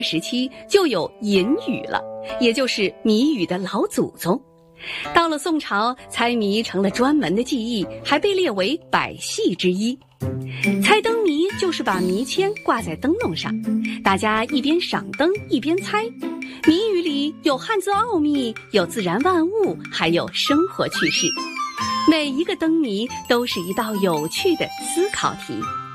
时期就有隐语了，也就是谜语的老祖宗。到了宋朝，猜谜成了专门的技艺，还被列为百戏之一。猜灯谜就是把谜签挂在灯笼上，大家一边赏灯一边猜。谜语里有汉字奥秘，有自然万物，还有生活趣事。每一个灯谜都是一道有趣的思考题。